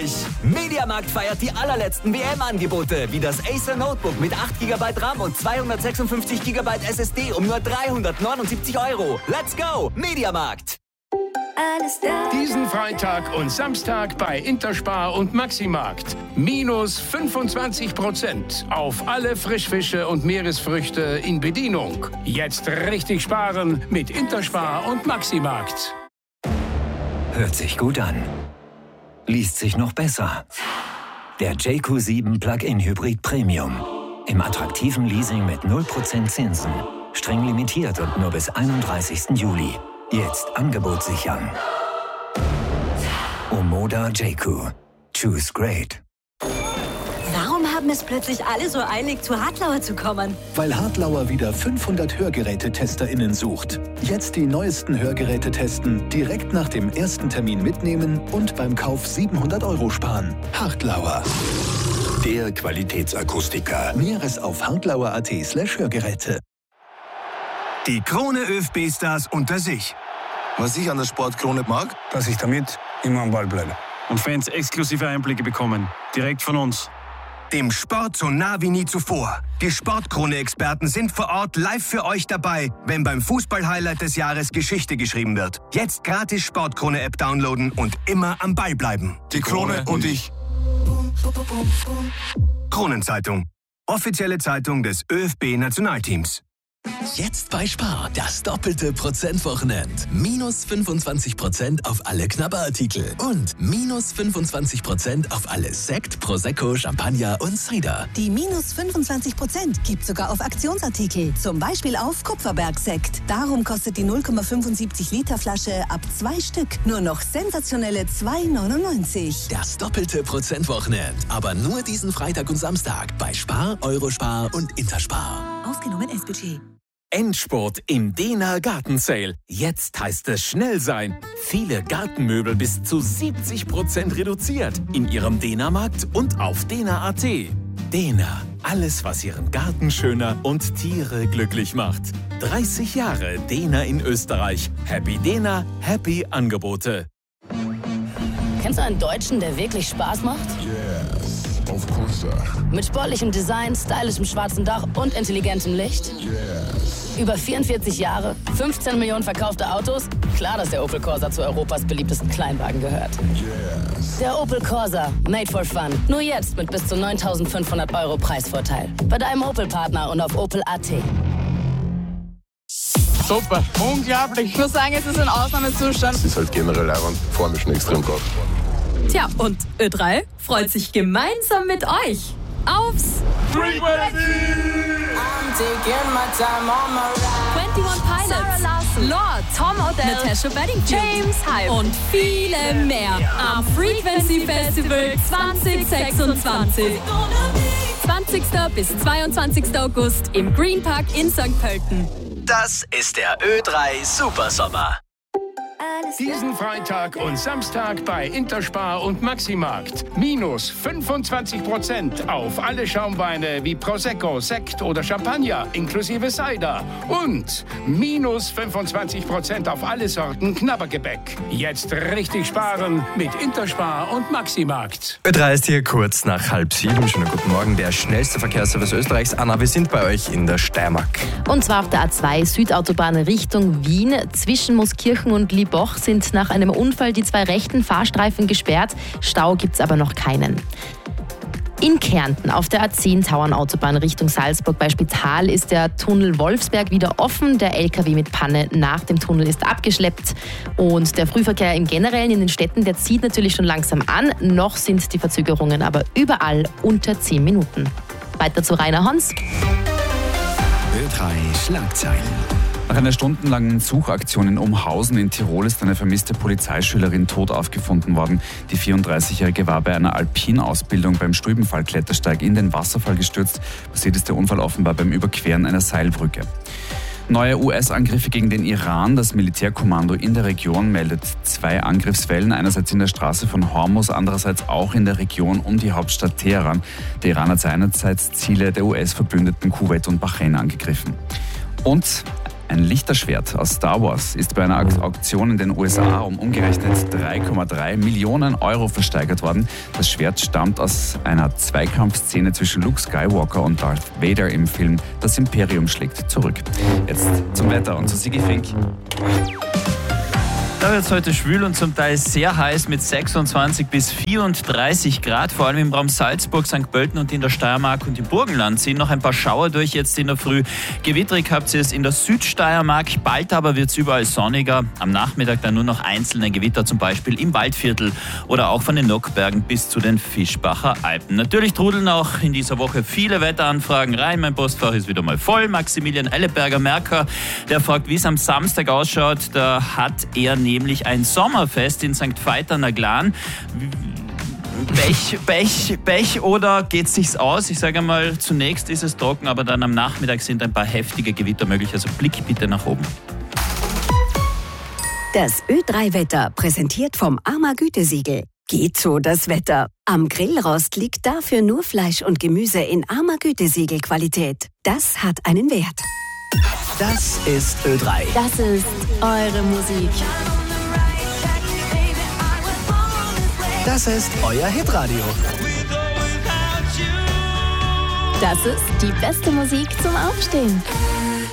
euch! Mediamarkt feiert die allerletzten WM-Angebote, wie das Acer Notebook mit 8 GB RAM und 256 GB SSD um nur 379 €. Let's go! Mediamarkt! Diesen Freitag und Samstag bei Interspar und Maximarkt. Minus 25% auf alle Frischfische und Meeresfrüchte in Bedienung. Jetzt richtig sparen mit Interspar und Maximarkt. Hört sich gut an. Liest sich noch besser. Der JQ7 Plug-in Hybrid Premium. Im attraktiven Leasing mit 0% Zinsen. Streng limitiert und nur bis 31. Juli. Jetzt Angebot sichern. Omoda JQ. Choose great. Warum haben es plötzlich alle so eilig, zu Hartlauer zu kommen? Weil Hartlauer wieder 500 Hörgerätetesterinnen sucht. Jetzt die neuesten Hörgeräte testen, direkt nach dem ersten Termin mitnehmen und beim Kauf 700 € sparen. Hartlauer. Der Qualitätsakustiker. Näheres auf hartlauer.at/Hörgeräte. Die Krone ÖFB-Stars unter sich. Was ich an der Sportkrone mag, dass ich damit immer am Ball bleibe. Und Fans exklusive Einblicke bekommen. Direkt von uns. Dem Sport so nah wie nie zuvor. Die Sportkrone-Experten sind vor Ort live für euch dabei, wenn beim Fußball-Highlight des Jahres Geschichte geschrieben wird. Jetzt gratis Sportkrone-App downloaden und immer am Ball bleiben. Die Krone und ich. Kronenzeitung. Offizielle Zeitung des ÖFB-Nationalteams. Jetzt bei Spar, das doppelte Prozentwochenende. Minus 25% auf alle Knabberartikel und minus 25% auf alle Sekt, Prosecco, Champagner und Cider. Die minus 25% gibt sogar auf Aktionsartikel, zum Beispiel auf Kupferberg-Sekt. Darum kostet die 0,75 Liter Flasche ab 2 Stück nur noch sensationelle 2,99. Das doppelte Prozentwochenende, aber nur diesen Freitag und Samstag bei Spar, Eurospar und Interspar. Ausgenommen S-Budget. Endspurt im Dena Garten Sale. Jetzt heißt es schnell sein. Viele Gartenmöbel bis zu 70% reduziert. In Ihrem Dena-Markt und auf dena.at. Dena. Alles, was Ihren Garten schöner und Tiere glücklich macht. 30 Jahre Dena in Österreich. Happy Dena, happy Angebote. Kennst du einen Deutschen, der wirklich Spaß macht? Yes, of course. Mit sportlichem Design, stylischem schwarzen Dach und intelligentem Licht? Yes. Über 44 Jahre, 15 Millionen verkaufte Autos? Klar, dass der Opel Corsa zu Europas beliebtesten Kleinwagen gehört. Yes. Der Opel Corsa, made for fun. Nur jetzt mit bis zu 9.500 € Preisvorteil. Bei deinem Opel-Partner und auf opel.at. Super, unglaublich. Ich muss sagen, es ist ein Ausnahmezustand. Es ist halt generell einfach formischen extrem gut. Tja, und Ö3 freut sich gemeinsam mit euch aufs Frequency! 21 Pilots, Lord, Tom Odell, Natasha Bedingfield, James Hype und viele mehr am Frequency Festival 2026. 20. bis 22. August im Green Park in St. Pölten. Das ist der Ö3 Supersommer. Diesen Freitag und Samstag bei Interspar und Maximarkt. Minus 25% auf alle Schaumweine wie Prosecco, Sekt oder Champagner inklusive Cider. Und minus 25% auf alle Sorten Knabbergebäck. Jetzt richtig sparen mit Interspar und Maximarkt. Ö3 ist hier kurz nach 6:30. Schönen guten Morgen. Der schnellste Verkehrsservice Österreichs. Anna, wir sind bei euch in der Steiermark. Und zwar auf der A2 Südautobahn Richtung Wien. Zwischen Mooskirchen und Liebach sind nach einem Unfall die 2 rechten Fahrstreifen gesperrt. Stau gibt's aber noch keinen. In Kärnten auf der A10 Tauernautobahn Richtung Salzburg bei Spital ist der Tunnel Wolfsberg wieder offen. Der LKW mit Panne nach dem Tunnel ist abgeschleppt. Und der Frühverkehr im Generellen in den Städten, der zieht natürlich schon langsam an. Noch sind die Verzögerungen aber überall unter 10 Minuten. Weiter zu Rainer Hans. Ö3 Schlagzeilen. Nach einer stundenlangen Suchaktion in Umhausen in Tirol ist eine vermisste Polizeischülerin tot aufgefunden worden. Die 34-Jährige war bei einer Alpinausbildung beim Stülpenfall-Klettersteig in den Wasserfall gestürzt. Passiert ist der Unfall offenbar beim Überqueren einer Seilbrücke. Neue US-Angriffe gegen den Iran. Das Militärkommando in der Region meldet 2 Angriffswellen, einerseits in der Straße von Hormuz, andererseits auch in der Region um die Hauptstadt Teheran. Der Iran hat seinerseits Ziele der US-Verbündeten Kuwait und Bahrain angegriffen. Und Ein Lichterschwert aus Star Wars ist bei einer Auktion in den USA um umgerechnet 3,3 Millionen Euro versteigert worden. Das Schwert stammt aus einer Zweikampfszene zwischen Luke Skywalker und Darth Vader im Film Das Imperium schlägt zurück. Jetzt zum Wetter und zu Sigi Fink. Da wird es heute schwül und zum Teil sehr heiß mit 26 bis 34 Grad. Vor allem im Raum Salzburg, St. Pölten und in der Steiermark und im Burgenland ziehen noch ein paar Schauer durch jetzt in der Früh. Gewittrig habt ihr es in der Südsteiermark, bald aber wird es überall sonniger. Am Nachmittag dann nur noch einzelne Gewitter, zum Beispiel im Waldviertel oder auch von den Nockbergen bis zu den Fischbacher Alpen. Natürlich trudeln auch in dieser Woche viele Wetteranfragen rein. Mein Postfach ist wieder mal voll. Maximilian Elleberger-Merker, der fragt, wie es am Samstag ausschaut. Da hat er nämlich ein Sommerfest in St. Veit an der Glan. Pech oder geht es sich aus? Ich sage einmal, zunächst ist es trocken, aber dann am Nachmittag sind ein paar heftige Gewitter möglich. Also Blick bitte nach oben. Das Ö3-Wetter präsentiert vom AMA Gütesiegel. Geht so das Wetter. Am Grillrost liegt dafür nur Fleisch und Gemüse in AMA Gütesiegel-Qualität. Das hat einen Wert. Das ist Ö3. Das ist eure Musik. Das ist euer Hitradio. Das ist die beste Musik zum Aufstehen.